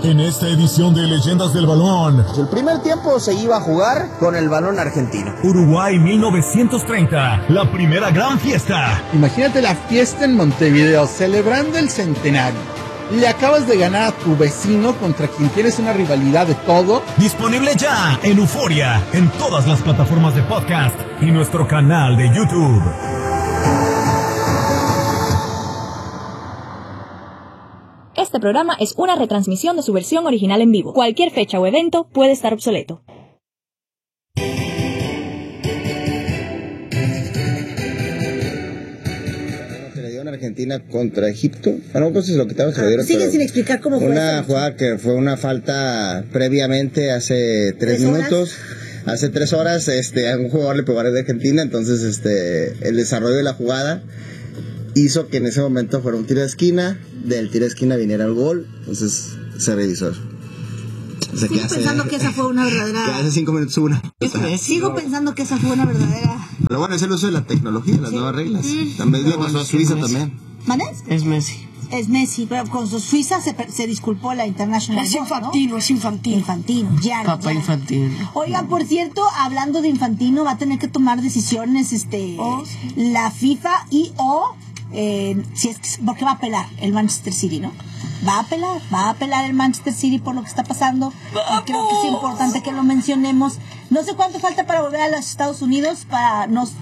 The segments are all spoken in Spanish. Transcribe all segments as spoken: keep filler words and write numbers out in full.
En esta edición de Leyendas del Balón, el primer tiempo se iba a jugar con el balón argentino. Uruguay mil novecientos treinta, la primera gran fiesta. Imagínate la fiesta en Montevideo, celebrando el centenario. Le acabas de ganar a tu vecino contra quien tienes una rivalidad de todo. Disponible ya en Euforia, en todas las plataformas de podcast y nuestro canal de YouTube. Este programa es una retransmisión de su versión original en vivo. Cualquier fecha o evento puede estar obsoleto. Se le dio en Argentina contra Egipto. Ah, no, pues es lo que estaba se lo dieron. Sigue sin explicar cómo fue. Una eso. jugada que fue una falta previamente hace tres, ¿Tres minutos. Horas? Hace tres horas, este, a un jugador le pegó a de Argentina, entonces, este, el desarrollo de la jugada hizo que en ese momento fuera un tiro de esquina, del tiro de esquina viniera el gol, entonces se revisó eso. O sea, Sigo que hace, pensando que esa fue una verdadera... Que hace cinco minutos una. O sea, Sigo pensando que esa fue una verdadera... Pero bueno, es el uso de la tecnología, las sí. nuevas reglas. Mm. También le pasó a Suiza también. ¿Manes? Es Messi. Es Messi, pero con su Suiza se, se disculpó la International. Es Infantino, ¿no? es Infantino. Infantino, ya. Papá ya. Infantino. Oigan, por cierto, hablando de Infantino, va a tener que tomar decisiones este oh, sí. la FIFA y o... Eh, si es, porque va a apelar el Manchester City, ¿no? Va a apelar, va a apelar el Manchester City por lo que está pasando. Y creo que es importante que lo mencionemos. No sé cuánto falta para volver a los Estados Unidos, para nos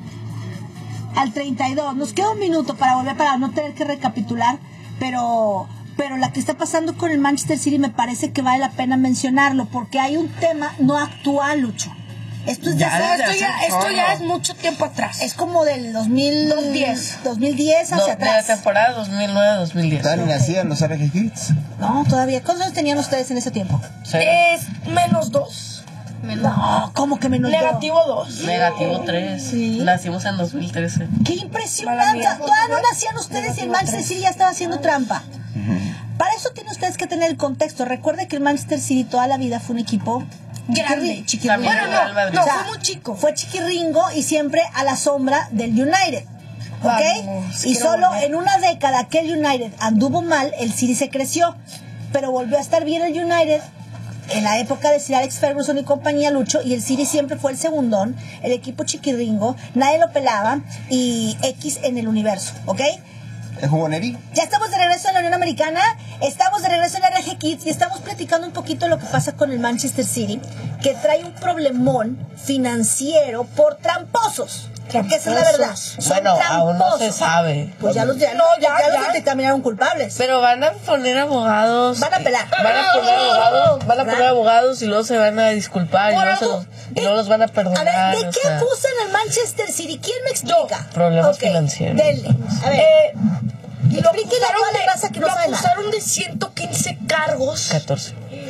al treinta y dos. Nos queda un minuto para volver, para no tener que recapitular, pero pero la que está pasando con el Manchester City me parece que vale la pena mencionarlo, porque hay un tema no actual, Lucho. Esto es ya, de esto, ya, esto ya es mucho tiempo atrás. Es como del dos mil diez. dos mil diez hacia Do, atrás. De la temporada dos mil nueve dos mil diez. ¿Todavía ni nacían los R G Kids? No, todavía. ¿Cuántos años tenían ustedes en ese tiempo? Sí. Es menos dos. No, ¿cómo que menos Negativo dos? Sí. Negativo tres. Sí. Nacimos en dos mil trece. ¡Qué impresionante! Todavía no nacían ustedes y el Manchester City ya estaba haciendo trampa. Uh-huh. Para eso tienen ustedes que tener el contexto. Recuerde que el Manchester City toda la vida fue un equipo... grande, chiquirringo. Bueno, no, no, o sea, fue muy chico. Fue chiquirringo y siempre a la sombra del United. ¿Ok? Vamos, y solo volver. En una década que el United anduvo mal, el City se creció. Pero volvió a estar bien el United en la época de Sir Alex Ferguson y compañía, Lucho, y el City siempre fue el segundón, el equipo chiquirringo, nadie lo pelaba y X en el universo, ¿ok? ¿Es jugonería? Ya estamos de regreso en la Unión Americana, estamos de regreso en R G Kids y estamos platicando un poquito de lo que pasa con el Manchester City, que trae un problemón financiero por tramposos. Porque esa es la verdad. Son bueno, tramposos. aún no se sabe. Pues ya los, ya, no, ya, ya, ya los determinaron culpables. Pero van a poner abogados. Van a apelar. Van a poner abogados, van a poner abogados y luego se van a disculpar y luego, se los, y luego los van a perdonar. A ver, ¿de qué sea, acusan al Manchester City? ¿Quién me explica? Yo, problemas okay, financieros. Denle. A ver. Eh, Explíquenle a toda la raza que no sabe nada. Lo acusaron de ciento quince cargos. catorce.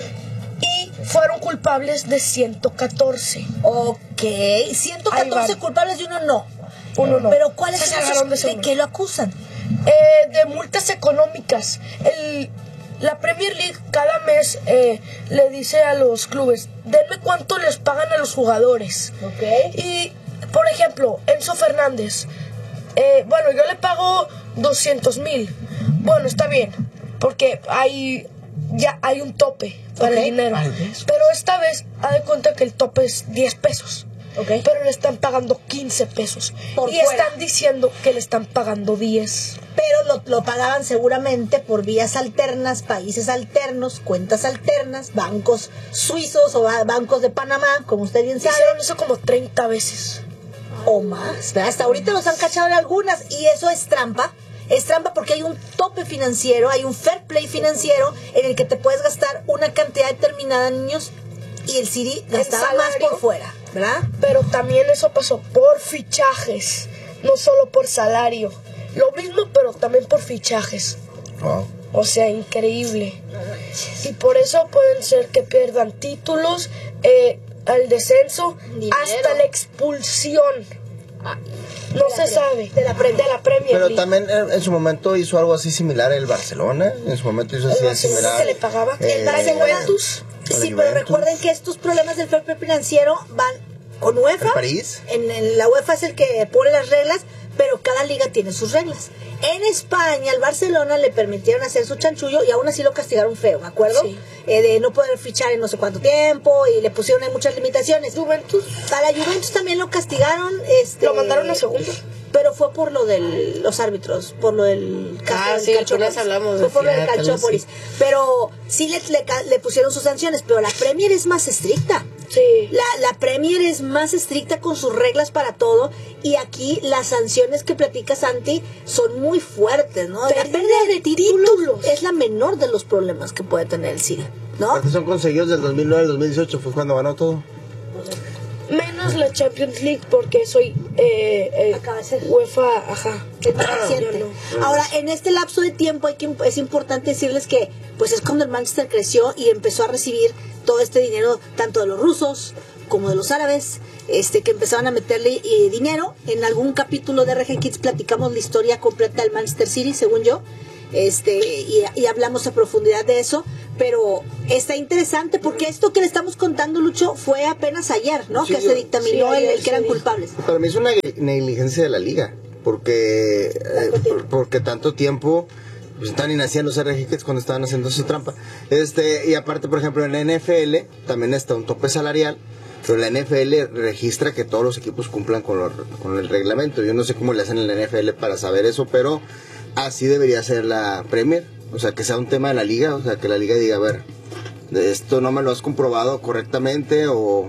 Y fueron culpables de ciento catorce. Ok. ciento catorce culpables y uno no. Uno no. Pero ¿cuál es Se el de, de qué lo acusan? Eh, de multas económicas. El, la Premier League cada mes eh, le dice a los clubes, denme cuánto les pagan a los jugadores. Ok. Y, por ejemplo, Enzo Fernández, eh, bueno, yo le pago doscientos mil. Bueno, está bien, porque hay ya hay un tope para okay. el dinero. Pero esta vez, haz de cuenta que el tope es diez pesos. Okay. Pero le están pagando quince pesos. Por y fuera. Están diciendo que le están pagando diez. Pero lo, lo pagaban seguramente por vías alternas, países alternos, cuentas alternas, bancos suizos o bancos de Panamá, como usted bien sabe. Hicieron eso como treinta veces. O más. Hasta ahorita los han cachado en algunas y eso es trampa. Es trampa porque hay un tope financiero, hay un fair play financiero en el que te puedes gastar una cantidad determinada, niños, y el City gastaba más por fuera, ¿verdad? Pero también eso pasó por fichajes, no solo por salario. Lo mismo, pero también por fichajes. Wow. O sea, increíble. Y por eso pueden ser que pierdan títulos, eh, al descenso, dinero, hasta la expulsión. No se sabe de la, pre, de la Premier Pero League. también en, en su momento hizo algo así similar el Barcelona. En su momento hizo así el similar. Se le pagaba. Eh, el Barcelona. Sí, pero recuerden que estos problemas del fair play financiero van con UEFA. ¿En París? En, en la UEFA es el que pone las reglas, pero cada liga tiene sus reglas. En España, al Barcelona le permitieron hacer su chanchullo y aún así lo castigaron feo, ¿me acuerdo? Sí. Eh, de no poder fichar en no sé cuánto tiempo y le pusieron ahí muchas limitaciones. Juventus. A la Juventus también lo castigaron. Este, Lo mandaron a segunda. Pero fue por lo de los árbitros, por lo del Ah, del sí, Calciopoli. apenas hablamos Fue de por lo del Seattle, Calciopoli. sí. Pero sí le, le, le pusieron sus sanciones, pero la Premier es más estricta. Sí. La, la Premier es más estricta con sus reglas para todo y aquí las sanciones que platica Santi son muy fuertes, ¿no? La pérdida de títulos es la menor de los problemas que puede tener el City, ¿no? Aparte son conseguidos del dos mil nueve al dos mil dieciocho, fue cuando ganó todo. Menos la Champions League porque soy eh, eh, Acaba de ser. UEFA, ajá. Es más reciente. Yo no. Ahora, en este lapso de tiempo hay que, es importante decirles que pues es cuando el Manchester creció y empezó a recibir todo este dinero tanto de los rusos como de los árabes, este que empezaban a meterle eh, dinero. En algún capítulo de R G Kids platicamos la historia completa del Manchester City, según yo, este y, y hablamos a profundidad de eso. Pero está interesante porque esto que le estamos contando, Lucho, fue apenas ayer, ¿no? Sí, que yo- se dictaminó sí, el, ayer el que eran sí. culpables. Para mí es una negligencia de la liga, porque eh, por- porque tanto tiempo pues, están ni hacían los R G Kids cuando estaban haciendo su trampa. Este, y aparte, por ejemplo, en la N F L también está un tope salarial, pero la N F L registra que todos los equipos cumplan con, lo- con el reglamento. Yo no sé cómo le hacen en la N F L para saber eso, pero así debería ser la Premier. O sea, que sea un tema de la liga, o sea, que la liga diga, a ver, de esto no me lo has comprobado correctamente o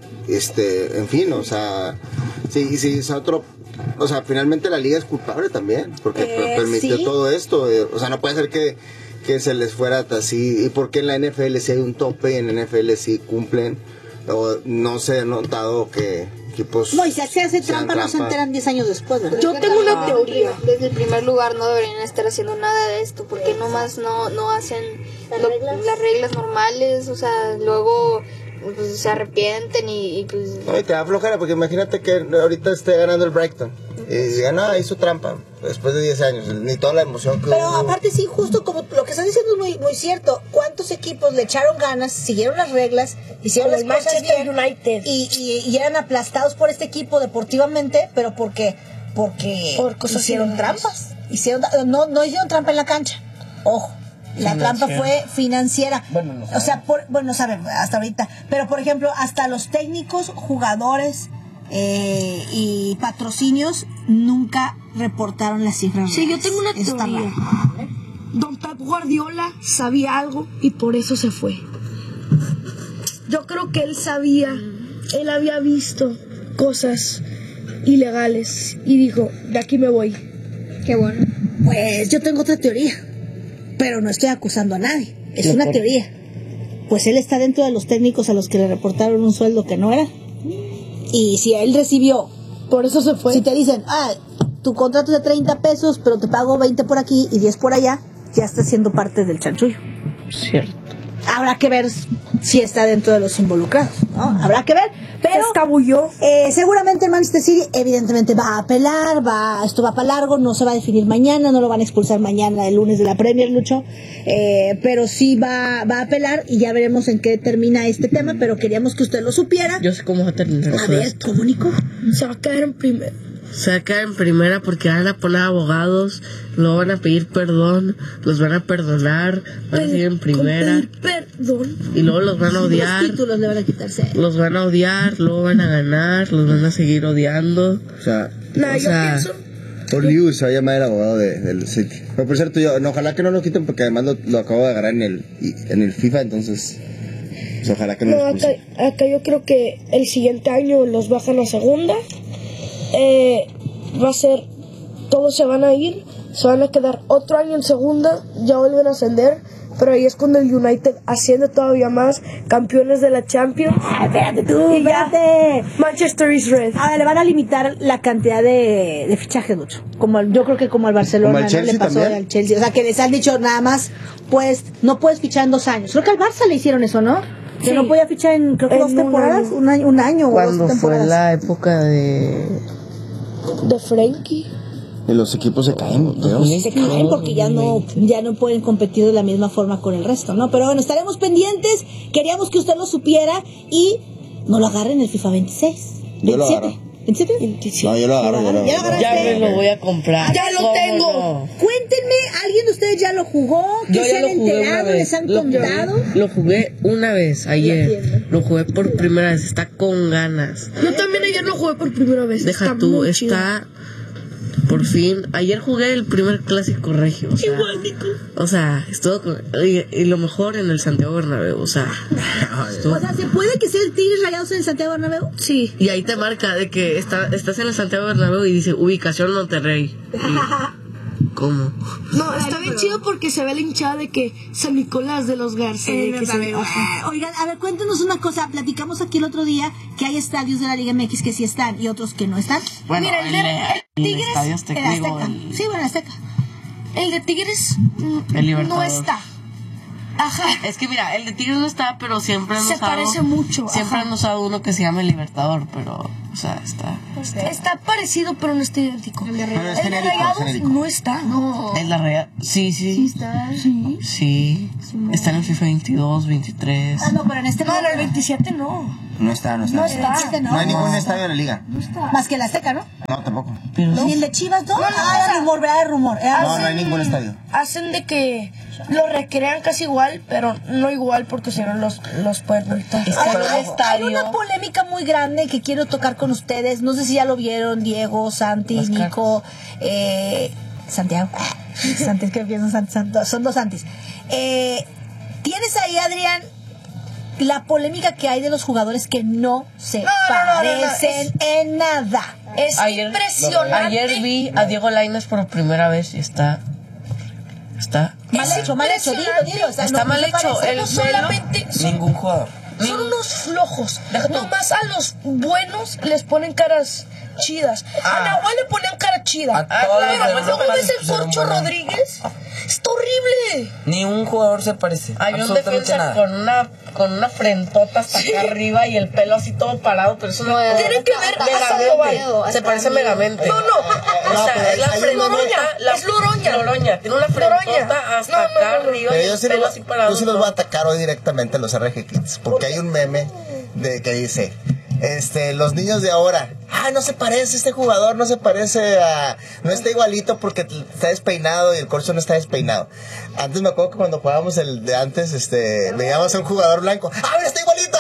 este, en fin, o sea, sí, sí, es otro, o sea, finalmente la liga es culpable también, porque Eh, per- permitió sí. todo esto, eh, o sea, no puede ser que, que se les fuera así, y porque en la N F L sí hay un tope, y en la N F L sí cumplen, o no se ha notado que equipos No, y si se hace sean trampa, no se enteran diez años después, ¿verdad? Yo tengo una No, teoría. Desde el primer lugar no deberían estar haciendo nada de esto, porque nomás no, no hacen ¿Las lo- reglas? las reglas normales, o sea, luego pues, se arrepienten y, y, pues... No, y te da flojera, porque imagínate que ahorita esté ganando el Brighton, y digan, no, hizo trampa, después de diez años, ni toda la emoción que Pero hubo. aparte sí, justo como lo que estás diciendo es muy, muy cierto. ¿Cuántos equipos le echaron ganas, siguieron las reglas, hicieron Como las el cosas Manchester bien United. y, y, y eran aplastados por este equipo deportivamente, pero porque porque Por cosas hicieron ilegales. trampas? Hicieron no no hicieron trampa en la cancha. Ojo. La trampa fue financiera. Bueno, no o sea, por, bueno, no saben hasta ahorita. Pero, por ejemplo, hasta los técnicos, jugadores eh, y patrocinios nunca reportaron las cifras. Sí, yo reales. tengo una Eso está teoría. mal. Don Pep Guardiola sabía algo y por eso se fue. Yo creo que él sabía, él había visto cosas ilegales y dijo, de aquí me voy. Qué bueno. Pues yo tengo otra teoría, pero no estoy acusando a nadie. Es una teoría. Pues él está dentro de los técnicos a los que le reportaron un sueldo que no era. Y si él recibió, Por eso se fue. si te dicen, ah, tu contrato es de treinta pesos, pero te pago veinte por aquí y diez por allá, ya está siendo parte del chanchullo. Cierto. Habrá que ver si está dentro de los involucrados, ¿no? Habrá que ver, pero Se escabulló. eh, seguramente el Manchester City evidentemente va a apelar, va, esto va para largo, no se va a definir mañana, no lo van a expulsar mañana, el lunes de la Premier, Lucho, eh, pero sí va, va a apelar y ya veremos en qué termina este tema, pero queríamos que usted lo supiera. Yo sé cómo va a terminar A todo ver, esto. ¿cómo, Nico? Se va a caer en primero. Se va a caer en primera porque van a poner abogados, luego van a pedir perdón, los van a perdonar, van a seguir en primera Con pedir perdón. y luego los van a odiar, Los títulos le van a quitarse. los van a odiar, luego van a ganar, los van a seguir odiando. O sea, Nah, O yo sea, pienso. Paul Lewis se va a llamar el abogado de, del City. Pero por cierto, yo, no, ojalá que no lo quiten porque además lo, lo acabo de agarrar en el, en el FIFA, entonces pues ojalá que no, No, lo acá, expulsen. acá yo creo que el siguiente año los bajan a segunda. Eh, va a ser, todos se van a ir, se van a quedar otro año en segunda, ya vuelven a ascender, pero ahí es cuando el United asciende todavía más, campeones de la Champions. Ah, espérate tú, Y ya. espérate. Manchester is red. Ahora le van a limitar la cantidad de, de fichajes, mucho. Como el- yo creo que como al Barcelona, Como al ¿no? Chelsea le pasó también. al Chelsea. O sea, que les han dicho nada más, pues, no puedes fichar en dos años. Creo que al Barça le hicieron eso, ¿no? Que Sí. no podía fichar en, creo que En dos un temporadas, año. un año, un año o Cuando dos fue temporadas. la época de... De Frankie. Y los equipos se caen, Dios. Se caen porque ya no, ya no pueden competir de la misma forma con el resto, ¿no? Pero bueno, estaremos pendientes. Queríamos que usted lo supiera y no lo agarre en el FIFA veintiséis. Yo lo veintisiete. agarro. ¿En serio? No, yo lo agarro, yo lo ¿Ya lo agarro. Ya agarraste? me lo voy a comprar. Ya lo ¿Cómo tengo. no? Cuéntenme, ¿alguien de ustedes ya lo jugó? ¿Qué Yo se ya han lo jugué una enterado? vez. ¿Les han Lo jugué- contado? Lo jugué una vez ayer. Lo jugué por primera vez. Está con ganas. Yo también ayer lo jugué por primera vez. Deja Está tú, muy chido. está. Por fin. Ayer jugué el primer clásico regio. O sea, o sea estuvo con. Y, y lo mejor en el Santiago Bernabéu. O sea, estuvo- O sea, ¿se puede que sea el Tigres Rayados en el Santiago Bernabéu? Sí. y ahí te marca de que está, estás en el Santiago Bernabéu y dice ubicación Monterrey. Y- ¿Cómo? No, está bien chido porque se ve la hinchada de que San Nicolás de los Garza. Eh, de que se ve. ah, Oigan, a ver, cuéntenos una cosa. Platicamos aquí el otro día que hay estadios de la Liga M X que sí están y otros que no están. Bueno, Mira, el de- de- el Tigres, Estadio Azteca, el digo, Azteca. el- Sí, bueno, el Azteca. El de Tigres mm, El Libertador. no está. Ajá. Es que mira, el de Tigres no está, pero siempre han Se usado. parece mucho, Siempre ajá. han usado uno que se llama el Libertador, pero, o sea, está. Está parecido, pero no está idéntico. El de Pero es el de genérico, Rayados genérico. no está. No. Es la real. Sí, sí. está. Sí. Sí. Está en el FIFA veintidós, veintitrés. Ah, no, pero en este No, en el veintisiete no. No está, no está. No está. Este no. No hay ningún estadio de la liga. Más que el Azteca, ¿no? No, tampoco. Pero ¿Y el de Chivas no? Ah, era rumor, ¿verdad? Era rumor. Era No, rumor. no hay ningún estadio. Hacen de que lo recrean casi igual, pero no igual porque si no los, los pueden multar. Es que Hay, hay un hay- hay estadio. una polémica muy grande que quiero tocar con ustedes. No sé si ya lo vieron, Diego, Santi, Oscar. Nico, eh, Santiago. Santi, es que pienso en Santi, Santi, son dos Santis. Eh, Tienes ahí, Adrián, la polémica que hay de los jugadores que no se No, no, no, no, no, parecen es- en nada. Es Ayer, impresionante. ayer vi a Diego Lainez por primera vez y está. Está. Mal Es hecho, mal hecho, dilo, dilo. o sea, Está no- no mal se hecho. parece. El No pelo- solamente son, Ningún jugador. son unos flojos. Nomás a los buenos les ponen caras chidas. A Nahual le ponían cara chida. A todos Pero los luego demás ves el pusieron Corcho buena. Rodríguez. Está horrible. Ni un jugador se parece. Hay un absolutamente defensa nada. con una, con una frentota hasta acá arriba y el pelo así todo parado, pero eso no es. Tienen que ver a Megamente. Sandoval. Se parece a Megamente. No, no. O sea, pero es la hay- hay frentota. Loroña, la- es Loroña. Loroña. Tiene una Loroña. frentota hasta No, no, acá no, no. arriba y Pero yo el sí, pelo los, así parado. yo sí los voy a atacar hoy directamente a los R G Kids. Porque hay un meme de que dice, este, los niños de ahora, ah, no se parece este jugador, no se parece a, no está igualito porque está despeinado y el Corso no está despeinado. Antes me acuerdo que cuando jugábamos el de antes, este, veíamos a un jugador blanco, ah, mira, está igualito.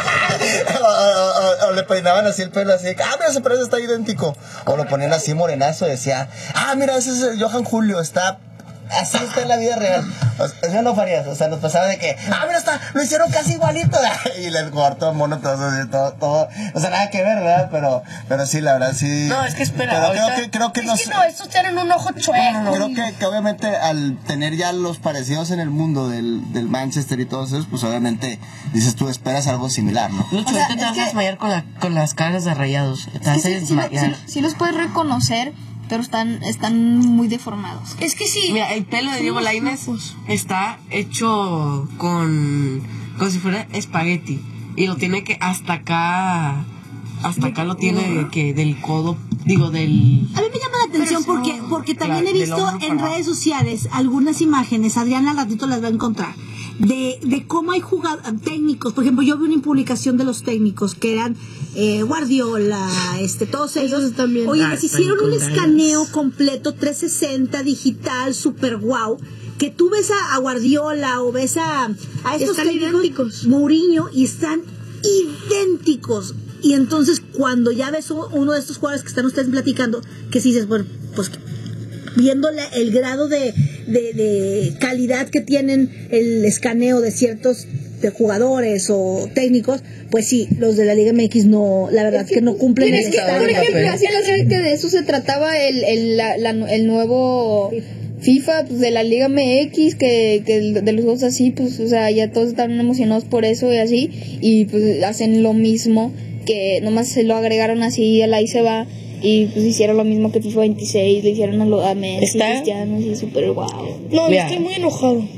o, o- o- o le peinaban así el pelo así, ah, mira, se parece, está idéntico. O lo ponían así morenazo y decía, ah, mira, ese es el Johan Julio, está así está en la vida real. O sea, eso no farías. O sea, nos pasaba de que, ah, mira, está, lo hicieron casi igualito. Y el jugador todo mono, todo, así, todo, todo. O sea, nada que ver, ¿verdad? Pero, pero sí, la verdad, sí. No, es que espera, Pero creo ahorita- que, creo que Es nos. que no, estos tienen un ojo chueco. Creo que, que obviamente al tener ya los parecidos en el mundo del, del Manchester y todos esos, pues obviamente dices tú esperas algo similar, ¿no? Lucho, ahorita te vas a desmayar con, la, con las caras de Rayados. Te vas a Sí, sí, sí, lo- desmayar. sí- sí los puedes reconocer, pero están, están muy deformados. Es que sí. Mira, el pelo de Diego Lainez está hecho con. como si fuera espagueti. Y lo tiene que hasta acá. Hasta acá lo tiene de que del codo. Digo, del. A mí me llama la atención porque, porque también Claro, he del visto hombro en para redes sociales algunas imágenes, Adriana al ratito las va a encontrar, de, de cómo hay jugadores técnicos. Por ejemplo, yo vi una publicación de los técnicos que eran eh, Guardiola, este, todos ellos. también. Oye, Ah, les hicieron un con ganas. escaneo completo, trescientos sesenta, digital, super guau. Que tú ves a, a Guardiola o ves a, a estos Están técnicos, idénticos. Mourinho, y están idénticos. Y entonces cuando ya ves u- uno de estos jugadores que están ustedes platicando, que si dices, bueno, pues viendo la- el grado de, de, de calidad que tienen el escaneo de ciertos de jugadores o técnicos, pues sí, los de la Liga M X no, la verdad que, no cumplen Pero el es que, estándar. por ejemplo, así que de eso se trataba el, el, la- la- el nuevo FIFA, pues, de la Liga M X, que, que el- de los juegos así, pues, o sea, ya todos están emocionados por eso y así, y pues hacen lo mismo, que nomás se lo agregaron así, el ahí se va, y pues hicieron lo mismo que FIFA veintiséis, le hicieron a, lo, a Messi, Está- Cristiano, así, súper guau. No, yo Mira. estoy muy enojado.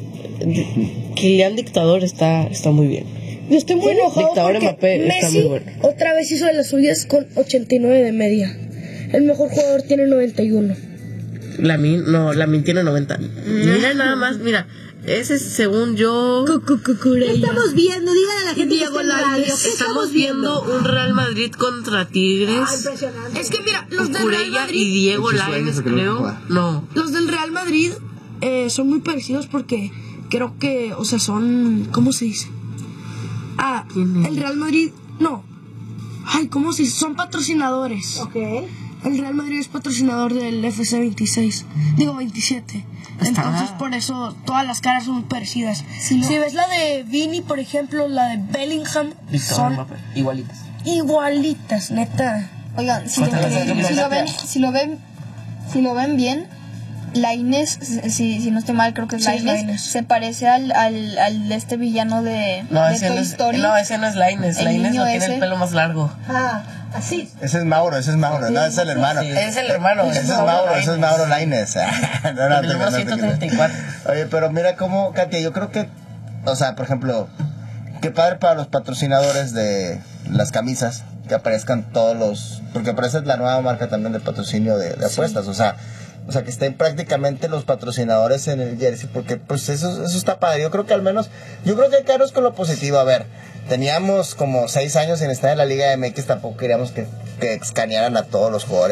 Kylian Dictador está, está muy bien. Yo estoy muy enojado Dictador porque Mbappé está Messi muy bueno. otra vez hizo de las suyas con ochenta y nueve de media. El mejor jugador tiene noventa y uno. Lamin, no, Lamin tiene noventa. Mira nada más, mira. Ese, según yo... ¿Qué estamos viendo? Díganle a la gente que está en radio. ¿Qué Estamos viendo un Real Madrid contra Tigres. Ah, impresionante. Es que mira, los del Real Cucurella Madrid, y Diego Muchos Lainez, sueños que no creo. jugar. No. los del Real Madrid eh, son muy parecidos porque creo que, o sea, son, ¿cómo se dice? Ah, ¿Quién es? el Real Madrid, no. Ay, ¿cómo se dice? Son patrocinadores. Ok. El Real Madrid es patrocinador del F C veintiséis, digo veintisiete. Está- Entonces por eso todas las caras son muy parecidas. Sí, Si lo- ves la de Vini, por ejemplo, la de Bellingham, son Igualitas. igualitas, neta. Oigan, si, ¿Cuántas veces si que lo me ven, si lo ven, si lo ven bien, Lainez, si, si no estoy mal, creo que es Sí, es Lainez, Lainez. se parece al, al, al este villano de, No, de ese Toy no, es, Story. no, ese no es Lainez. El Lainez niño no tiene ese. el pelo más largo. Ah, así. Ese es Mauro, ese es Mauro, no, ese es el hermano. Sí, es el hermano. Ese es Mauro, ese es Mauro Lainez. No, no, El te- número no te ciento creas. treinta y cuatro. Oye, pero mira cómo, Katia, yo creo que, o sea, por ejemplo, qué padre para los patrocinadores de las camisas que aparezcan todos los, porque aparece la nueva marca también de patrocinio de, de apuestas, o sea, o sea, que estén prácticamente los patrocinadores en el jersey, porque pues eso, eso está padre. Yo creo que al menos, yo creo que hay que irnos con lo positivo. A ver, teníamos como seis años sin estar en la Liga M X, tampoco queríamos que, que escanearan a todos los jugadores.